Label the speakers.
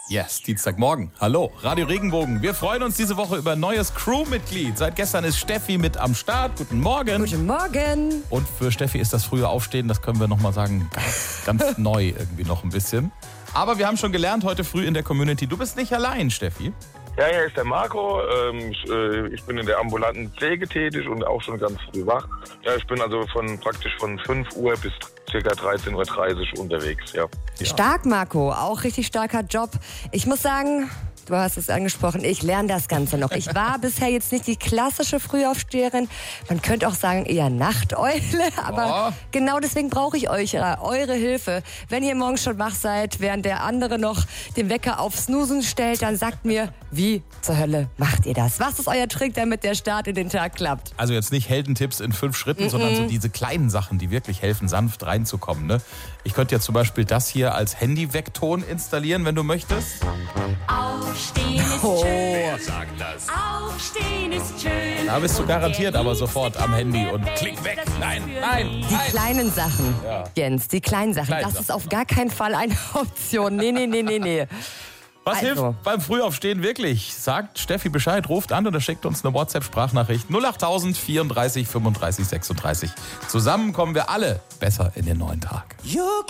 Speaker 1: Yes, Dienstagmorgen. Hallo, Radio Regenbogen. Wir freuen uns diese Woche über ein neues Crewmitglied. Seit gestern ist Steffi mit am Start. Guten Morgen.
Speaker 2: Guten Morgen.
Speaker 1: Und für Steffi ist das frühe Aufstehen, das können wir nochmal sagen, ganz neu irgendwie noch ein bisschen. Aber wir haben schon gelernt heute früh in der Community, du bist nicht allein, Steffi.
Speaker 3: Ja, hier ist der Marco. Ich bin in der ambulanten Pflege tätig und auch schon ganz früh wach. Ja, ich bin also praktisch von 5 Uhr bis ca. 13.30 Uhr unterwegs, ja.
Speaker 2: Stark, Marco. Auch richtig starker Job. Ich muss sagen, du hast es angesprochen, ich lerne das Ganze noch. Ich war bisher jetzt nicht die klassische Frühaufsteherin. Man könnte auch sagen, eher Nachteule. Aber genau deswegen brauche ich eure Hilfe. Wenn ihr morgens schon wach seid, während der andere noch den Wecker auf Snoozen stellt, dann sagt mir, wie zur Hölle macht ihr das? Was ist euer Trick, damit der Start in den Tag klappt?
Speaker 1: Also jetzt nicht Heldentipps in 5 Schritten, sondern so diese kleinen Sachen, die wirklich helfen, sanft reinzukommen. Ne? Ich könnte ja zum Beispiel das hier als Handy-Weckton installieren, wenn du möchtest.
Speaker 4: Aufstehen ist schön. Wer sagt das? Aufstehen ist schön.
Speaker 1: Da bist du garantiert aber sofort am Handy und klick weg. Nein.
Speaker 2: Die kleinen Sachen, Jens, die kleinen Sachen. Das ist auf gar keinen Fall eine Option. Nee.
Speaker 1: Was hilft beim Frühaufstehen wirklich? Sagt Steffi Bescheid, ruft an oder schickt uns eine WhatsApp-Sprachnachricht 08000 34 35 36. Zusammen kommen wir alle besser in den neuen Tag.